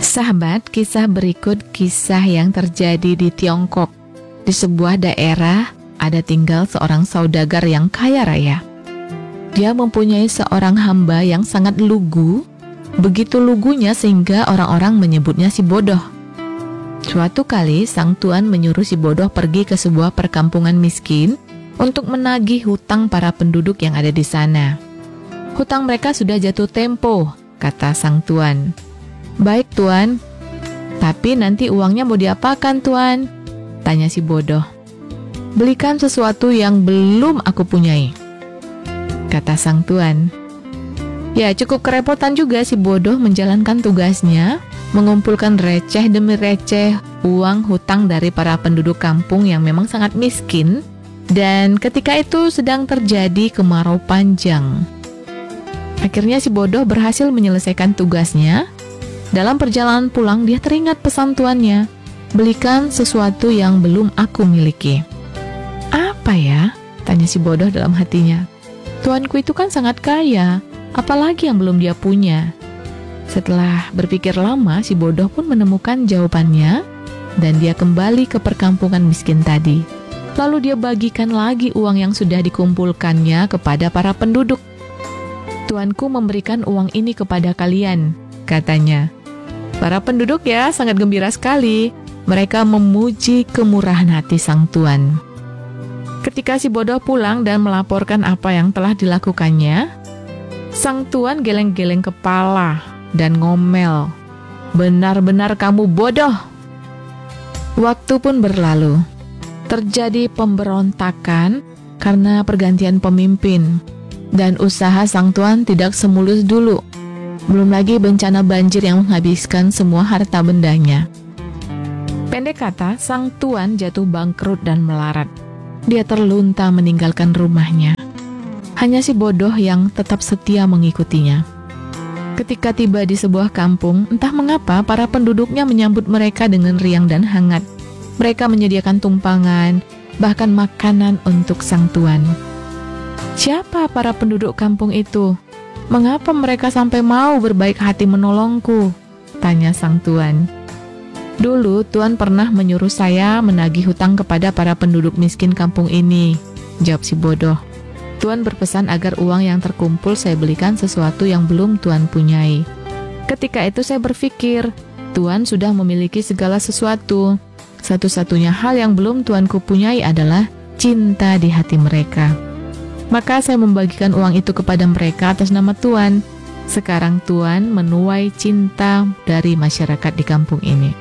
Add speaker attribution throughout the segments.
Speaker 1: Sahabat, kisah berikut kisah yang terjadi di Tiongkok. Di sebuah daerah ada tinggal seorang saudagar yang kaya raya. Dia mempunyai seorang hamba yang sangat lugu, begitu lugunya sehingga orang-orang menyebutnya si bodoh. Suatu kali sang tuan menyuruh si bodoh pergi ke sebuah perkampungan miskin untuk menagih hutang para penduduk yang ada di sana. Hutang mereka sudah jatuh tempo, kata sang tuan. Baik tuan, tapi nanti uangnya mau diapakan tuan? Tanya si bodoh. Belikan sesuatu yang belum aku punyai, kata sang tuan. Ya, cukup kerepotan juga si bodoh menjalankan tugasnya, mengumpulkan receh demi receh uang hutang dari para penduduk kampung yang memang sangat miskin. Dan ketika itu sedang terjadi kemarau panjang. Akhirnya si bodoh berhasil menyelesaikan tugasnya. Dalam perjalanan pulang dia teringat pesan tuannya, belikan sesuatu yang belum aku miliki. Apa ya? Tanya si bodoh dalam hatinya. Tuanku itu kan sangat kaya, apalagi yang belum dia punya. Setelah berpikir lama, si bodoh pun menemukan jawabannya dan dia kembali ke perkampungan miskin tadi. Lalu dia bagikan lagi uang yang sudah dikumpulkannya kepada para penduduk. Tuanku memberikan uang ini kepada kalian, katanya. Para penduduk ya sangat gembira sekali. Mereka memuji kemurahan hati sang tuan. Ketika si bodoh pulang dan melaporkan apa yang telah dilakukannya, sang tuan geleng-geleng kepala dan ngomel. Benar-benar kamu bodoh. Waktu pun berlalu. Terjadi pemberontakan karena pergantian pemimpin. Dan usaha sang tuan tidak semulus dulu. Belum lagi bencana banjir yang menghabiskan semua harta bendanya. Pendek kata, sang tuan jatuh bangkrut dan melarat. Dia terlunta meninggalkan rumahnya. Hanya si bodoh yang tetap setia mengikutinya. Ketika tiba di sebuah kampung, entah mengapa para penduduknya menyambut mereka dengan riang dan hangat. Mereka menyediakan tumpangan, bahkan makanan untuk sang tuan. Siapa para penduduk kampung itu? Mengapa mereka sampai mau berbaik hati menolongku? Tanya sang tuan. Dulu tuan pernah menyuruh saya menagih hutang kepada para penduduk miskin kampung ini, jawab si bodoh. Tuan berpesan agar uang yang terkumpul saya belikan sesuatu yang belum tuan punyai. Ketika itu saya berpikir, tuan sudah memiliki segala sesuatu. Satu-satunya hal yang belum tuanku punyai adalah cinta di hati mereka. Maka saya membagikan uang itu kepada mereka atas nama tuan. Sekarang tuan menuai cinta dari masyarakat di kampung ini.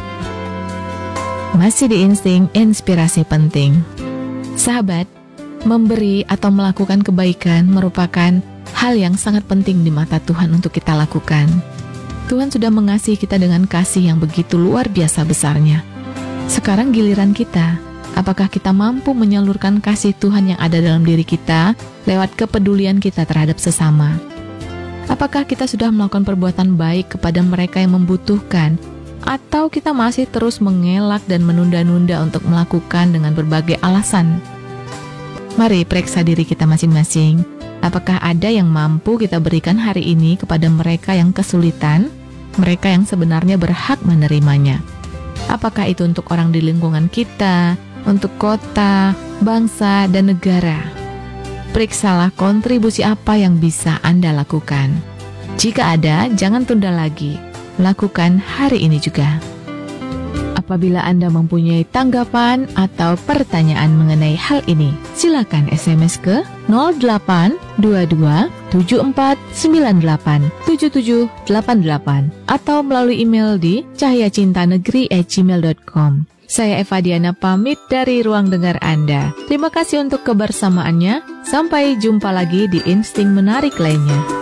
Speaker 1: Masih di Insting Inspirasi Penting. Sahabat, memberi atau melakukan kebaikan merupakan hal yang sangat penting di mata Tuhan untuk kita lakukan. Tuhan sudah mengasihi kita dengan kasih yang begitu luar biasa besarnya. Sekarang giliran kita. Apakah kita mampu menyalurkan kasih Tuhan yang ada dalam diri kita lewat kepedulian kita terhadap sesama? Apakah kita sudah melakukan perbuatan baik kepada mereka yang membutuhkan? Atau kita masih terus mengelak dan menunda-nunda untuk melakukan dengan berbagai alasan? Mari periksa diri kita masing-masing. Apakah ada yang mampu kita berikan hari ini kepada mereka yang kesulitan? Mereka yang sebenarnya berhak menerimanya. Apakah itu untuk orang di lingkungan kita, untuk kota, bangsa, dan negara? Periksalah kontribusi apa yang bisa Anda lakukan. Jika ada, jangan tunda lagi. Lakukan hari ini juga. Apabila Anda mempunyai tanggapan atau pertanyaan mengenai hal ini, silakan SMS ke 0822 7498 7788 atau melalui email di cahayacintanegeri@gmail.com. Saya Eva Diana pamit dari ruang dengar Anda. Terima kasih untuk kebersamaannya. Sampai jumpa lagi di Insting Menarik lainnya.